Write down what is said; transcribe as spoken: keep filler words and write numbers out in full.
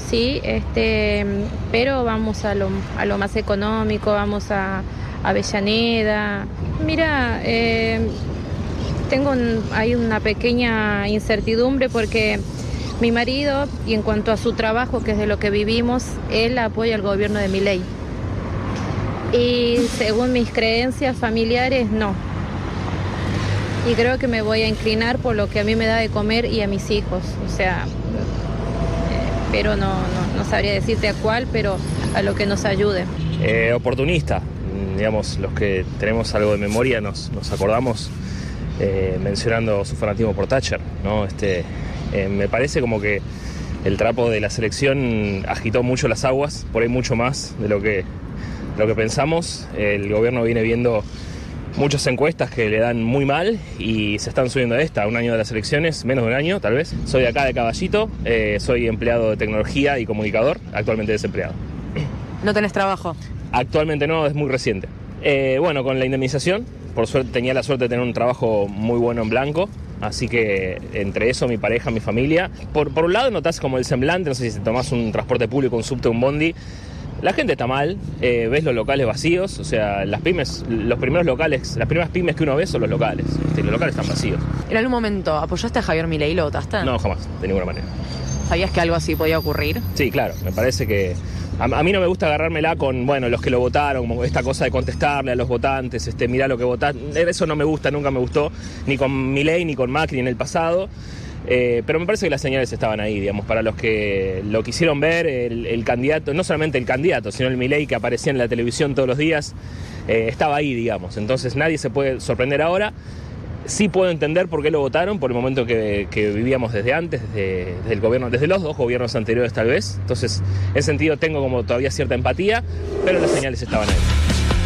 sí, este, pero vamos a lo, a lo más económico, vamos a Avellaneda. Mira, eh, tengo un, hay una pequeña incertidumbre porque mi marido, y en cuanto a su trabajo, que es de lo que vivimos, él apoya al gobierno de Milei. Y según mis creencias familiares, no. Y creo que me voy a inclinar por lo que a mí me da de comer y a mis hijos. O sea, eh, pero no, no, no sabría decirte a cuál, pero a lo que nos ayude. Eh, oportunista, digamos, los que tenemos algo de memoria nos, nos acordamos eh, mencionando su fanatismo por Thatcher, ¿no? Este, eh, me parece como que el trapo de la selección agitó mucho las aguas, por ahí mucho más de lo que, de lo que pensamos. El gobierno viene viendo muchas encuestas que le dan muy mal y se están subiendo a esta, un año de las elecciones, menos de un año tal vez. Soy de acá de Caballito, eh, soy empleado de tecnología y comunicador, actualmente desempleado. ¿No tenés trabajo? Actualmente no, es muy reciente. Eh, bueno, con la indemnización, por suerte tenía la suerte de tener un trabajo muy bueno en blanco, así que entre eso, mi pareja, mi familia. Por, por un lado notás como el semblante, no sé si tomás un transporte público, un subte, un bondi, la gente está mal, eh, ves los locales vacíos, o sea, las pymes, los primeros locales, las primeras pymes que uno ve son los locales, este, los locales están vacíos. ¿En algún momento apoyaste a Javier Milei y lo votaste? No, jamás, de ninguna manera. ¿Sabías que algo así podía ocurrir? Sí, claro, me parece que a, a mí no me gusta agarrármela con, bueno, los que lo votaron, como esta cosa de contestarle a los votantes, este, mirá lo que votaste, eso no me gusta, nunca me gustó, ni con Milei, ni con Macri en el pasado. Eh, pero me parece que las señales estaban ahí, digamos, para los que lo quisieron ver, el, el candidato, no solamente el candidato, sino el Milei que aparecía en la televisión todos los días, eh, estaba ahí, digamos. Entonces nadie se puede sorprender ahora. Sí puedo entender por qué lo votaron, por el momento que, que vivíamos desde antes, desde, desde el gobierno, desde los dos gobiernos anteriores tal vez. Entonces, en ese sentido tengo como todavía cierta empatía, pero las señales estaban ahí.